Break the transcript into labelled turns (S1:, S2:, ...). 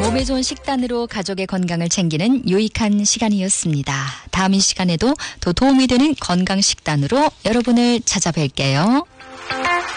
S1: 몸에 좋은 식단으로 가족의 건강을 챙기는 유익한 시간이었습니다. 다음 이 시간에도 더 도움이 되는 건강 식단으로 여러분을 찾아뵐게요.